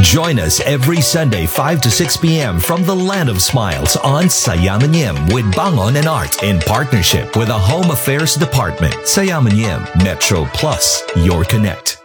Join us every Sunday 5 to 6 p.m. from the Land of Smiles on Sayamanyem with Bangon and Art in partnership with the Home Affairs Department. Sayamanyem Metro Plus, your connect.